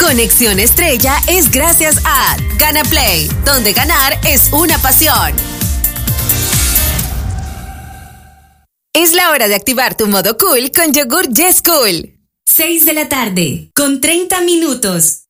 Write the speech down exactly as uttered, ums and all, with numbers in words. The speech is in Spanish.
Conexión Estrella es gracias a Gana Play, donde ganar es una pasión. Es la hora de activar tu modo cool con yogur Yes Cool. seis de la tarde, con treinta minutos.